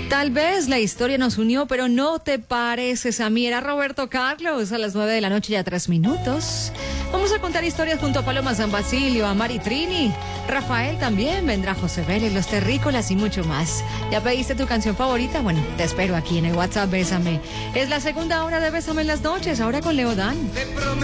Tal vez la historia nos unió, pero no te pareces a mí. Era Roberto Carlos a las 9 de la noche, ya 3 minutos. Vamos a contar historias junto a Paloma San Basilio, a Mari Trini, Rafael también, vendrá José Vélez, Los Terrícolas y mucho más. ¿Ya pediste tu canción favorita? Bueno, te espero aquí en el WhatsApp Bésame. Es la segunda hora de Bésame en las noches, ahora con Leodán.